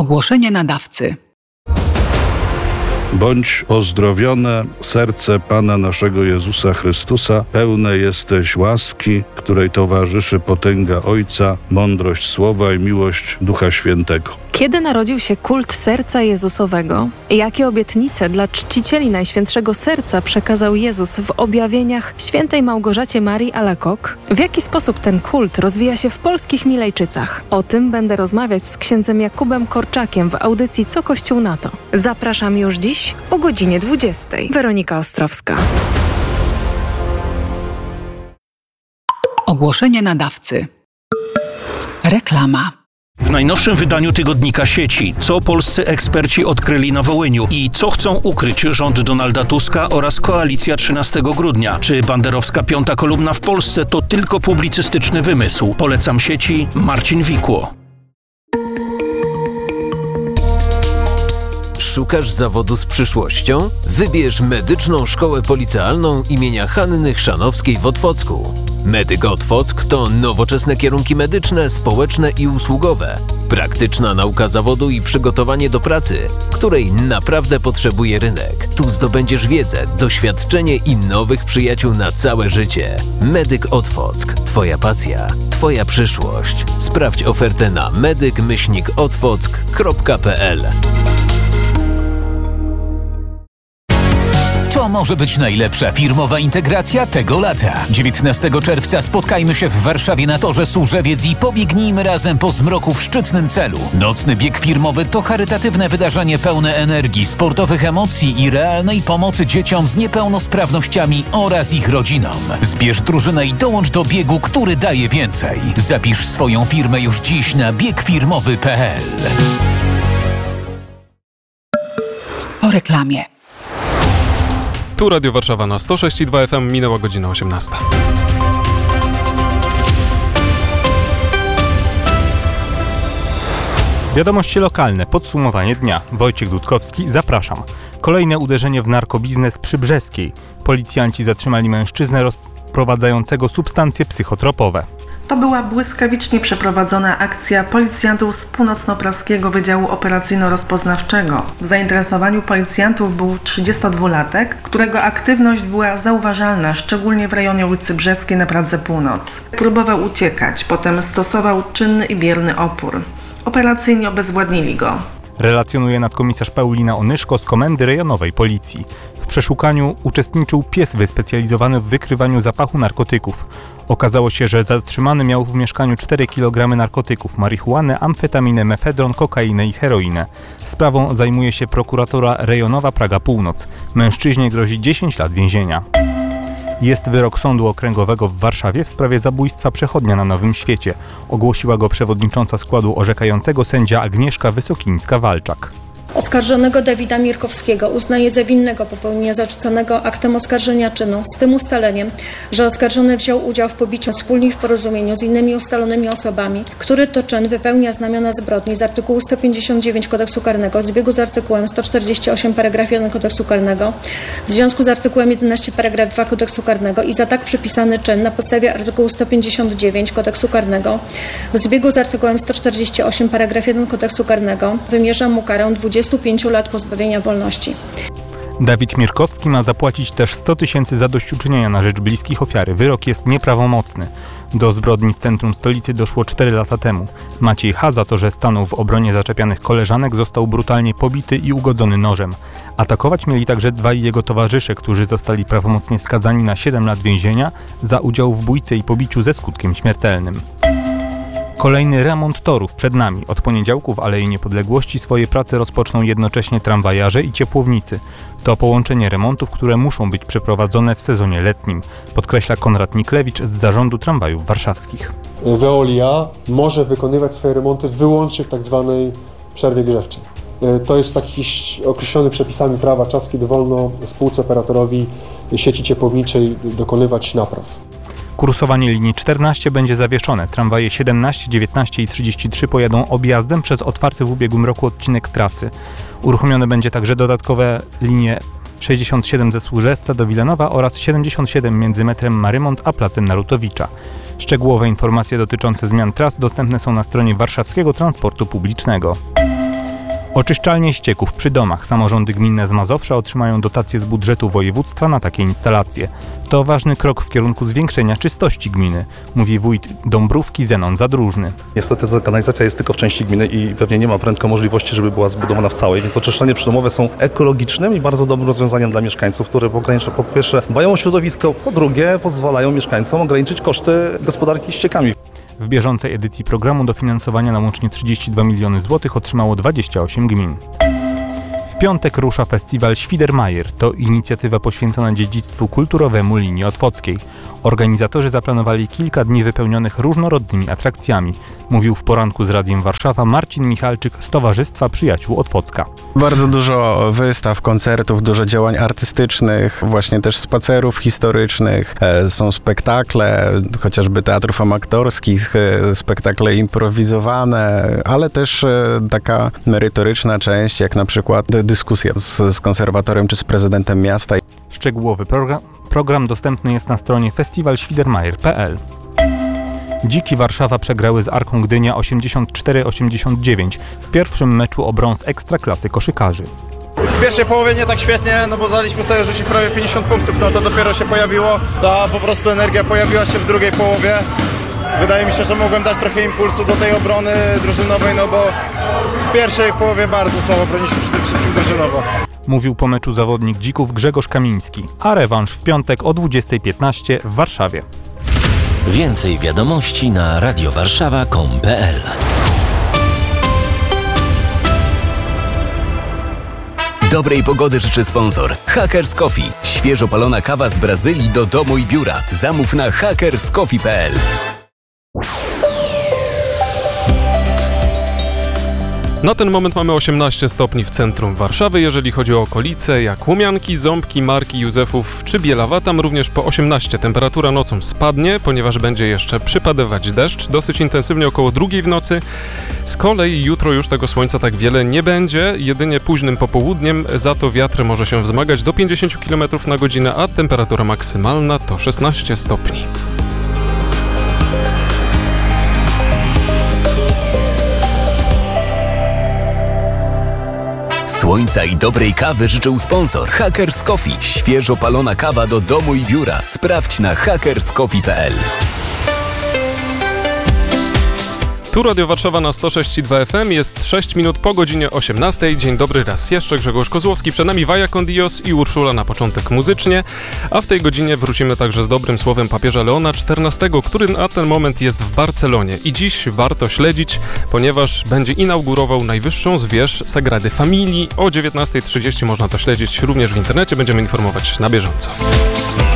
Ogłoszenie nadawcy. Bądź pozdrowione, serce Pana naszego Jezusa Chrystusa, pełne jesteś łaski, której towarzyszy potęga Ojca, mądrość Słowa i miłość Ducha Świętego. Kiedy narodził się kult Serca Jezusowego? Jakie obietnice dla czcicieli Najświętszego Serca przekazał Jezus w objawieniach świętej Małgorzacie Marii Alacoque? W jaki sposób ten kult rozwija się w polskich Milejczycach? O tym będę rozmawiać z księdzem Jakubem Korczakiem w audycji Co Kościół na to. Zapraszam już dziś o godzinie 20. Weronika Ostrowska. Ogłoszenie nadawcy. Reklama. W najnowszym wydaniu tygodnika Sieci, co polscy eksperci odkryli na Wołyniu i co chcą ukryć rząd Donalda Tuska oraz koalicja 13 grudnia. Czy banderowska piąta kolumna w Polsce to tylko publicystyczny wymysł? Polecam Sieci, Marcin Wikło. Szukasz zawodu z przyszłością? Wybierz Medyczną Szkołę Policealną imienia Hanny Chrzanowskiej w Otwocku. Medyk Otwock to nowoczesne kierunki medyczne, społeczne i usługowe. Praktyczna nauka zawodu i przygotowanie do pracy, której naprawdę potrzebuje rynek. Tu zdobędziesz wiedzę, doświadczenie i nowych przyjaciół na całe życie. Medyk Otwock. Twoja pasja, Twoja przyszłość. Sprawdź ofertę na medyk-otwock.pl. To może być najlepsza firmowa integracja tego lata. 19 czerwca spotkajmy się w Warszawie na Torze Służewiec i pobiegnijmy razem po zmroku w szczytnym celu. Nocny bieg firmowy to charytatywne wydarzenie pełne energii, sportowych emocji i realnej pomocy dzieciom z niepełnosprawnościami oraz ich rodzinom. Zbierz drużynę i dołącz do biegu, który daje więcej. Zapisz swoją firmę już dziś na biegfirmowy.pl. Po reklamie. Tu Radio Warszawa na 106,2 FM, minęła godzina 18. Wiadomości lokalne, podsumowanie dnia. Wojciech Dudkowski, zapraszam. Kolejne uderzenie w narkobiznес przy Brzeskiej. Policjanci zatrzymali mężczyznę rozprowadzającego substancje psychotropowe. To była błyskawicznie przeprowadzona akcja policjantów z Północnopraskiego Wydziału Operacyjno-Rozpoznawczego. W zainteresowaniu policjantów był 32-latek, którego aktywność była zauważalna, szczególnie w rejonie ulicy Brzeskiej na Pradze Północ. Próbował uciekać, potem stosował czynny i bierny opór. Operacyjnie obezwładnili go. Relacjonuje nadkomisarz Paulina Onyszko z Komendy Rejonowej Policji. W przeszukaniu uczestniczył pies wyspecjalizowany w wykrywaniu zapachu narkotyków. Okazało się, że zatrzymany miał w mieszkaniu 4 kg narkotyków, marihuanę, amfetaminę, mefedron, kokainę i heroinę. Sprawą zajmuje się prokuratura rejonowa Praga Północ. Mężczyźnie grozi 10 lat więzienia. Jest wyrok Sądu Okręgowego w Warszawie w sprawie zabójstwa przechodnia na Nowym Świecie. Ogłosiła go przewodnicząca składu orzekającego sędzia Agnieszka Wysokińska-Walczak. Oskarżonego Dawida Mirkowskiego uznaje za winnego popełnienia zarzucanego aktem oskarżenia czynu z tym ustaleniem, że oskarżony wziął udział w pobiciu wspólnie w porozumieniu z innymi ustalonymi osobami, który to czyn wypełnia znamiona zbrodni z artykułu 159 Kodeksu Karnego w zbiegu z artykułem 148 paragraf 1 Kodeksu Karnego, w związku z artykułem 11 paragraf 2 Kodeksu Karnego i za tak przypisany czyn na podstawie artykułu 159 Kodeksu Karnego w zbiegu z artykułem 148 paragraf 1 Kodeksu Karnego wymierza mu karę 25 lat pozbawienia wolności. Dawid Mirkowski ma zapłacić też 100 000 zadośćuczynienia na rzecz bliskich ofiary. Wyrok jest nieprawomocny. Do zbrodni w centrum stolicy doszło 4 lata temu. Maciej H. za to, że stanął w obronie zaczepianych koleżanek, został brutalnie pobity i ugodzony nożem. Atakować mieli także dwaj jego towarzysze, którzy zostali prawomocnie skazani na 7 lat więzienia za udział w bójce i pobiciu ze skutkiem śmiertelnym. Kolejny remont torów przed nami. Od poniedziałku w Alei Niepodległości swoje prace rozpoczną jednocześnie tramwajarze i ciepłownicy. To połączenie remontów, które muszą być przeprowadzone w sezonie letnim, podkreśla Konrad Niklewicz z Zarządu Tramwajów Warszawskich. Veolia może wykonywać swoje remonty wyłącznie w tak zwanej przerwie grzewczej. To jest taki określony przepisami prawa czas, kiedy wolno spółce operatorowi sieci ciepłowniczej dokonywać napraw. Kursowanie linii 14 będzie zawieszone. Tramwaje 17, 19 i 33 pojadą objazdem przez otwarty w ubiegłym roku odcinek trasy. Uruchomione będzie także dodatkowe linie 67 ze Służewca do Wilanowa oraz 77 między metrem Marymont a placem Narutowicza. Szczegółowe informacje dotyczące zmian tras dostępne są na stronie Warszawskiego Transportu Publicznego. Oczyszczalnie ścieków przy domach. Samorządy gminne z Mazowsza otrzymają dotacje z budżetu województwa na takie instalacje. To ważny krok w kierunku zwiększenia czystości gminy, mówi wójt Dąbrówki Zenon Zadróżny. Niestety ta kanalizacja jest tylko w części gminy i pewnie nie ma prędko możliwości, żeby była zbudowana w całej, więc oczyszczalnie przydomowe są ekologicznym i bardzo dobrym rozwiązaniem dla mieszkańców, które po pierwsze dbają o środowisko, po drugie pozwalają mieszkańcom ograniczyć koszty gospodarki ściekami. W bieżącej edycji programu dofinansowania na łącznie 32 miliony złotych otrzymało 28 gmin. W piątek rusza festiwal Świdermajer. To inicjatywa poświęcona dziedzictwu kulturowemu linii otwockiej. Organizatorzy zaplanowali kilka dni wypełnionych różnorodnymi atrakcjami. Mówił w poranku z Radiem Warszawa Marcin Michalczyk z Towarzystwa Przyjaciół Otwocka. Bardzo dużo wystaw, koncertów, dużo działań artystycznych, właśnie też spacerów historycznych, są spektakle, chociażby teatrów amatorskich, spektakle improwizowane, ale też taka merytoryczna część, jak na przykład dyskusja z konserwatorem czy z prezydentem miasta. Szczegółowy program dostępny jest na stronie festiwalświdermajer.pl. Dziki Warszawa przegrały z Arką Gdynia 84-89 w pierwszym meczu o brąz Ekstraklasy koszykarzy. W pierwszej połowie nie tak świetnie, no bo daliśmy sobie rzucić prawie 50 punktów, no to dopiero się pojawiło. Ta po prostu energia pojawiła się w drugiej połowie. Wydaje mi się, że mogłem dać trochę impulsu do tej obrony drużynowej, no bo w pierwszej połowie bardzo słabo broniliśmy przede wszystkim drużynowo. Mówił po meczu zawodnik Dzików Grzegorz Kamiński, a rewanż w piątek o 20:15 w Warszawie. Więcej wiadomości na radiowarszawa.com.pl. Dobrej pogody życzy sponsor Hackers Coffee. Świeżo palona kawa z Brazylii do domu i biura. Zamów na hackerscoffee.pl. Na ten moment mamy 18 stopni w centrum Warszawy. Jeżeli chodzi o okolice, jak Łomianki, Ząbki, Marki, Józefów czy Bielawa, tam również po 18. Temperatura nocą spadnie, ponieważ będzie jeszcze przypadywać deszcz, dosyć intensywnie około 2 w nocy. Z kolei jutro już tego słońca tak wiele nie będzie, jedynie późnym popołudniem, za to wiatr może się wzmagać do 50 km na godzinę, a temperatura maksymalna to 16 stopni. Słońca i dobrej kawy życzył sponsor Hackers Coffee. Świeżo palona kawa do domu i biura. Sprawdź na hackerscoffee.pl. Tu Radio Warszawa na 106,2 FM, jest 6 minut po godzinie 18. Dzień dobry raz jeszcze, Grzegorz Kozłowski, przed nami Vaya con Dios i Urszula na początek muzycznie, a w tej godzinie wrócimy także z dobrym słowem papieża Leona XIV, który na ten moment jest w Barcelonie i dziś warto śledzić, ponieważ będzie inaugurował najwyższą z wież Sagrady Familii. O 19:30 można to śledzić również w internecie, będziemy informować na bieżąco.